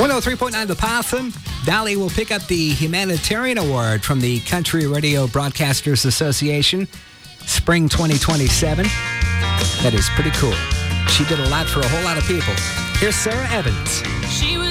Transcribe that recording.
103.9 The Possum. Dolly will pick up the Humanitarian Award from the Country Radio Broadcasters Association, Spring 2027. That is pretty cool. She did a lot for a whole lot of people. Here's Sarah Evans.